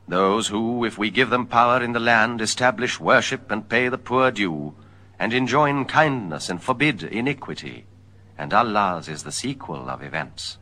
Those who, if we give them power in the land, establish worship and pay the poor due, and enjoin kindness and forbid iniquity. And Allah's is the sequel of events.